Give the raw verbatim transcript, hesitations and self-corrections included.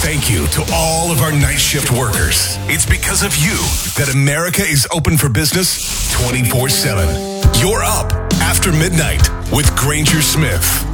thank you to all of our night shift workers. It's because of you that America is open for business twenty-four seven. You're up after midnight with Granger Smith.